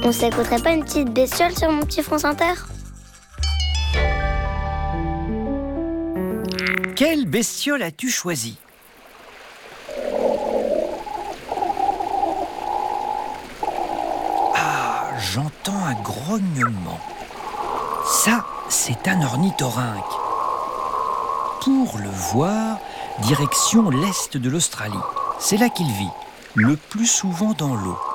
On s'écouterait pas une petite bestiole sur mon petit France Inter? Quelle bestiole as-tu choisi? Ah, j'entends un grognement. Ça, c'est un ornithorynque. Pour le voir, direction l'est de l'Australie. C'est là qu'il vit, le plus souvent dans l'eau.